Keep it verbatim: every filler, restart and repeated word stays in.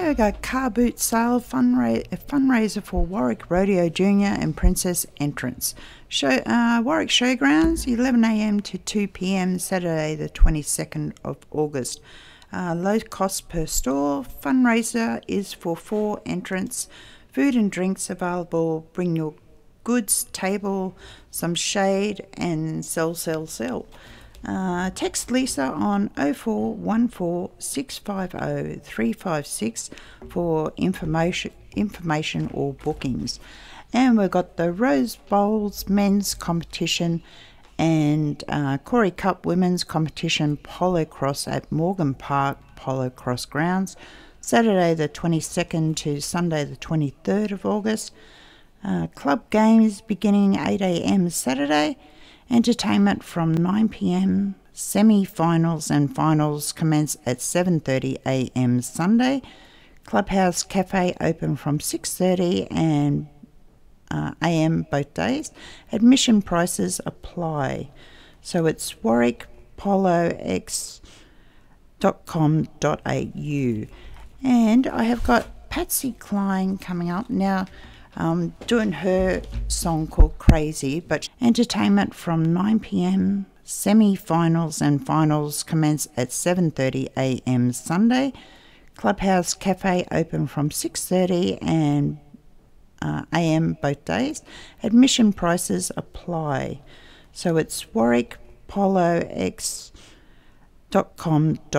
today I got car boot sale fundraiser, fundraiser for Warwick Rodeo Junior and Princess Entrance. Show, uh, Warwick Showgrounds, eleven a m to two p m Saturday the twenty-second of August. Uh, low cost per store. Fundraiser is for four entrants. Food and drinks available. Bring your goods, table, some shade, and sell, sell, sell. Uh, text Lisa on oh four one four, six five oh, three five six for information information or bookings. And we've got the Rose Bowls men's competition and uh, Corey Cup women's competition polo cross at Morgan Park Polo Cross Grounds, Saturday the twenty-second to Sunday the twenty-third of August. Uh, club games beginning eight a m Saturday. Entertainment from nine p m. Semi-finals and finals commence at seven thirty a m Sunday. Clubhouse Cafe open from six thirty and uh, a m both days. Admission prices apply. So it's warwick polo x dot com dot a u. And I have got Patsy Cline coming up now. Um, doing her song called Crazy, but entertainment from nine p m. Semi-finals and finals commence at seven thirty a m Sunday. Clubhouse Cafe open from six thirty and uh, a m both days. Admission prices apply. So it's warwick polo x dot com dot a u.